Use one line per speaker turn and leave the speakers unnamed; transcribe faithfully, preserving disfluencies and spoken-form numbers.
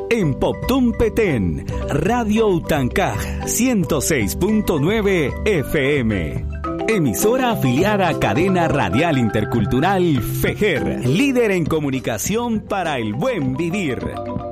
en Poptún Petén, Radio Utancaj ciento seis punto nueve F M. Emisora afiliada a Cadena Radial Intercultural FEJER, líder en comunicación para el buen vivir.